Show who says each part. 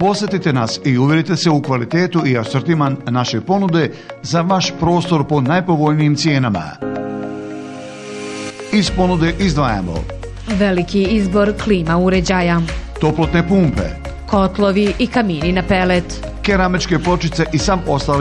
Speaker 1: Posjetite nas i uvjerite se u kvalitetu i asortiman naše ponude za vaš prostor po najpovoljnijim cijenama. Iz ponude izdvajamo
Speaker 2: veliki izbor klima uređaja,
Speaker 1: toplotne pumpe,
Speaker 2: kotlovi i kamini na pelet,
Speaker 1: keramičke pločice i sam ostali